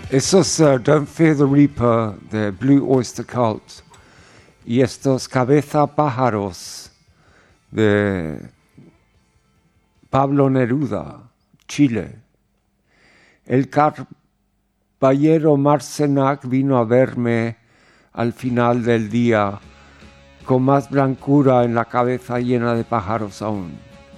Eso es Don't Fear the Reaper de Blue Oyster Cult. Y estos Cabeza Pájaros de Pablo Neruda, Chile. El caballero Marcenac vino a verme al final del día con más blancura en la cabeza llena de pájaros aún.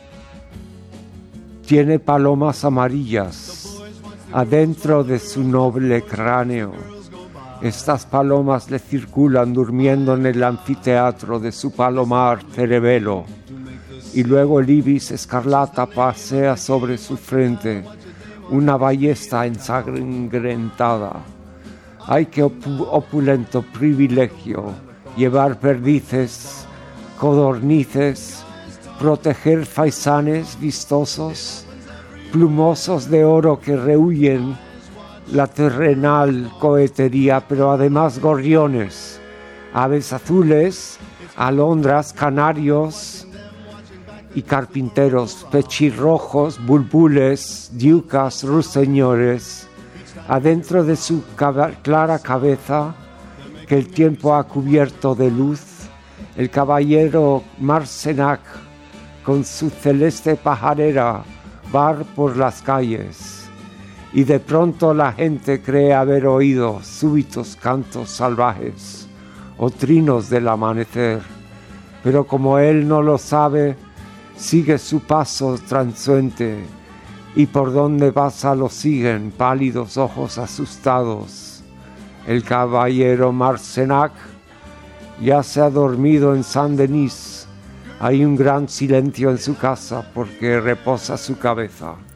Tiene palomas amarillas adentro de su noble cráneo. Estas palomas le circulan durmiendo en el anfiteatro de su palomar cerebelo, y luego el ibis escarlata pasea sobre su frente, una ballesta ensangrentada. ¡Ay, qué opulento privilegio! Llevar perdices, codornices, proteger faisanes vistosos, plumosos de oro que rehuyen la terrenal cohetería, pero además gorriones, aves azules, alondras, canarios y carpinteros, pechirrojos, bulbules, diucas, ruiseñores, adentro de su clara cabeza que el tiempo ha cubierto de luz, el caballero Marcenac con su celeste pajarera va por las calles, y de pronto la gente cree haber oído súbitos cantos salvajes o trinos del amanecer, pero como él no lo sabe, sigue su paso transuente, y por donde pasa lo siguen pálidos ojos asustados. El caballero Marcenac ya se ha dormido en Saint-Denis. Hay un gran silencio en su casa porque reposa su cabeza.